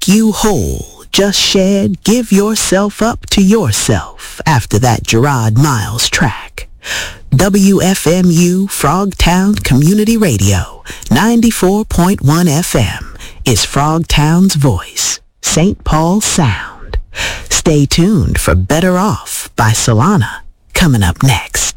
make you whole. Just shed, give yourself up to yourself after that Gerard Miles track. WFMU Frogtown Community Radio, 94.1 FM is Frogtown's voice, St. Paul sound. Stay tuned for Better Off by Solana, coming up next.